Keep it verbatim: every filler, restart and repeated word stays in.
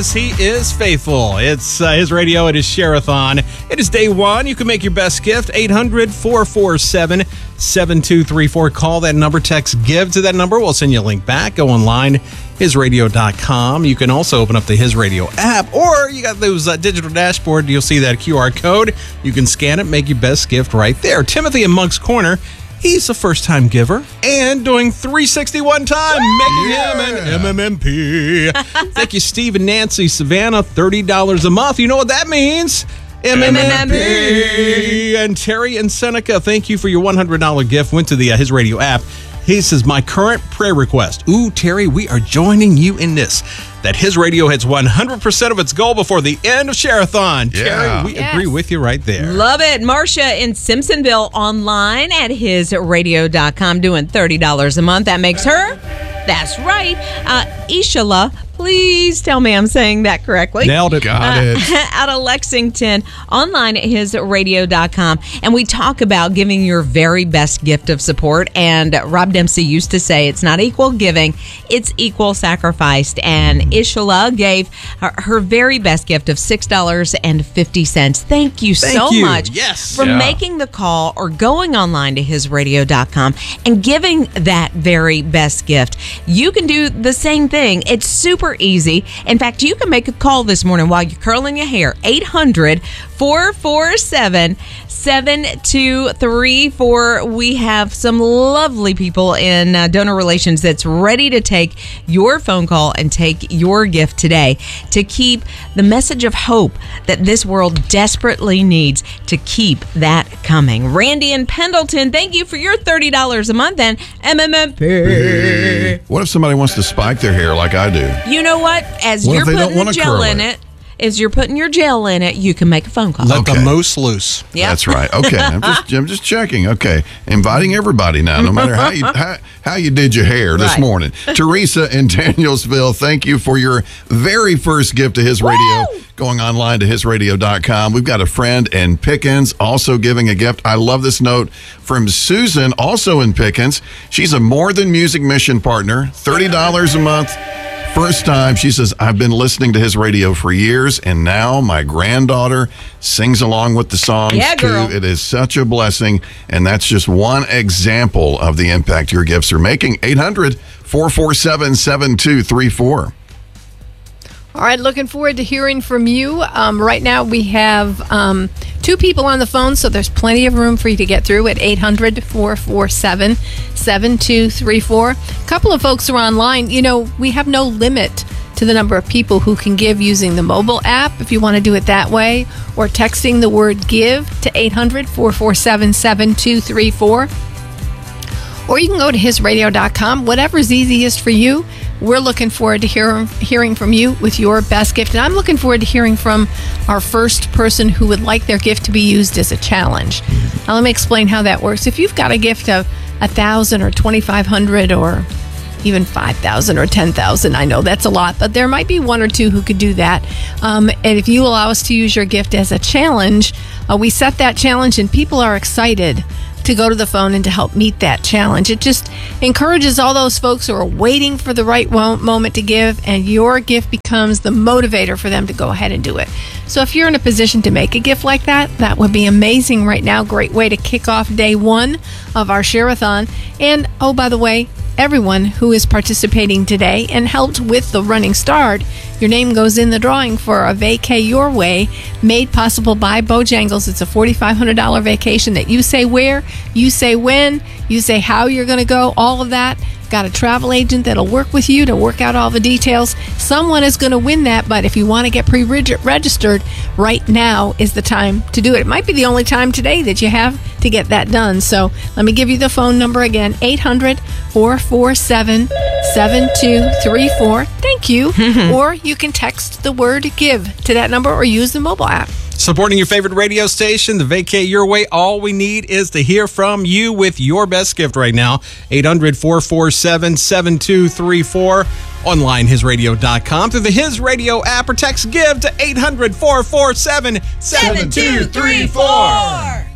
is. He is faithful. It's uh, his radio. It is Share-a-thon. It is day one. You can make your best gift. eight hundred, four four seven, seven two three four. Call that number. Text GIVE to that number. We'll send you a link back. Go online, his radio dot com. You can also open up the His Radio app, or you got those uh, digital dashboard. You'll see that Q R code. You can scan it, make your best gift right there. Timothy in Monk's Corner. He's a first-time giver and doing three sixty-one time, making yeah. him an M M M P. Thank you, Steve and Nancy Savannah, thirty dollars a month. You know what that means? M M M P. And Terry and Seneca, thank you for your one hundred dollars gift. Went to the uh, His Radio app. He says, my current prayer request. Ooh, Terry, we are joining you in this. That His Radio hits one hundred percent of its goal before the end of Share-a-thon. Yeah. Terry, we yes. agree with you right there. Love it. Marcia in Simpsonville online at his radio dot com doing thirty dollars a month. That makes her, that's right, uh, Ishala. Please tell me I'm saying that correctly. Nailed it. Got Uh, it. out of Lexington, online at his radio dot com. And we talk about giving your very best gift of support. And Rob Dempsey used to say it's not equal giving, it's equal sacrificed. And Ishala gave her, her very best gift of six dollars and fifty cents. Thank you Thank so you. much Yes. for Yeah. making the call or going online to his radio dot com and giving that very best gift. You can do the same thing. It's super easy. In fact, you can make a call this morning while you're curling your hair. eight hundred, four four seven, seven two three four. We have some lovely people in uh, donor relations that's ready to take your phone call and take your gift today to keep the message of hope that this world desperately needs, to keep that coming. Randy and Pendleton, thank you for your thirty dollars a month and M M M P. What if somebody wants to spike their hair like I do? You know what? As What if you're they don't putting wanna gel curl in it? it, as you're putting your gel in it, you can make a phone call. Let Okay. the moose loose. Yep. That's right. Okay, I'm just I'm just checking. Okay, inviting everybody now, no matter how you how, how you did your hair this Right. morning. Teresa in Danielsville, thank you for your very first gift to His Radio. Woo! Going online to his radio dot com. We've got a friend in Pickens also giving a gift. I love this note from Susan, also in Pickens. She's a More Than Music mission partner, thirty dollars a month. First time, she says, I've been listening to His Radio for years, and now my granddaughter sings along with the songs, Yeah, girl. too. It is such a blessing, and that's just one example of the impact your gifts are making. eight hundred, four four seven, seven two three four. All right, looking forward to hearing from you. Um, right now we have um, two people on the phone, so there's plenty of room for you to get through at eight hundred, four four seven, seven two three four. A couple of folks are online. You know, we have no limit to the number of people who can give using the mobile app, if you want to do it that way, or texting the word GIVE to eight hundred, four four seven, seven two three four. Or you can go to his radio dot com, whatever's easiest for you. We're looking forward to hear, hearing from you with your best gift. And I'm looking forward to hearing from our first person who would like their gift to be used as a challenge. Now, let me explain how that works. If you've got a gift of one thousand dollars or twenty-five hundred dollars or even five thousand dollars or ten thousand dollars, I know that's a lot, but there might be one or two who could do that. Um, and if you allow us to use your gift as a challenge, uh, we set that challenge and people are excited to go to the phone and to help meet that challenge. It just encourages all those folks who are waiting for the right wo- moment to give, and your gift becomes the motivator for them to go ahead and do it. So if you're in a position to make a gift like that, that would be amazing right now. Great way to kick off day one of our Share-a-thon. And oh, by the way, everyone who is participating today and helped with the running start, your name goes in the drawing for a vacay your way, made possible by Bojangles. It's a four thousand five hundred dollars vacation that you say where, you say when, you say how you're going to go, all of that. Got a travel agent that'll work with you to work out all the details. Someone is going to win that, but if you want to get pre-registered, right now is the time to do it. It might be the only time today that you have to get that done. So let me give you the phone number again, eight hundred, four four seven, seven two three four. Thank you. Or you can text the word GIVE to that number or use the mobile app. Supporting your favorite radio station, the Vacay Your Way. All we need is to hear from you with your best gift right now. eight hundred, four four seven, seven two three four. Online, his radio dot com. Through the His Radio app or text GIVE to eight hundred, four four seven, seven two three four.